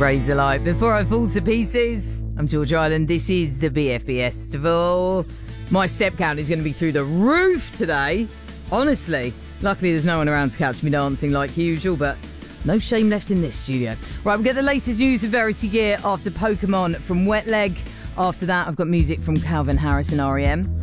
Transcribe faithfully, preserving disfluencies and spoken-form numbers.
Raise the light before I fall to pieces. I'm George Island. This is the B F B Festival. My step count is going to be through the roof today. Honestly. Luckily, there's no one around to catch me dancing like usual, but no shame left in this studio. Right, we'll get the latest news of Verity Gear after Pokemon from Wet Leg. After that, I've got music from Calvin Harris and R E M.